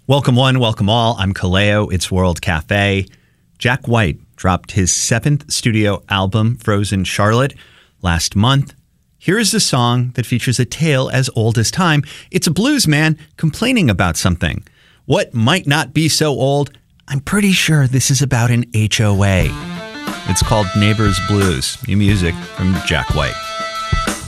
Welcome one, welcome all. I'm Kaleo. It's World Cafe. Jack White dropped his 7th studio album, Frozen Charlotte, last month. Here is the song that features a tale as old as time. It's a blues man complaining about something. What might not be so old? I'm pretty sure this is about an HOA. It's called Neighbors Blues. New music from Jack White.